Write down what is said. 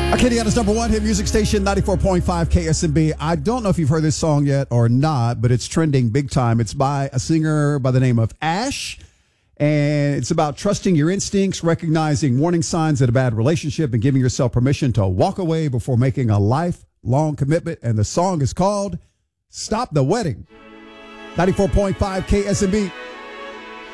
Acadiana's number one hit music station, 94.5 KSMB. I don't know if you've heard this song yet or not, but it's trending big time. It's by a singer by the name of Ash, and it's about trusting your instincts, recognizing warning signs in a bad relationship, and giving yourself permission to walk away before making a lifelong commitment. And the song is called Stop the Wedding. 94.5 KSMB.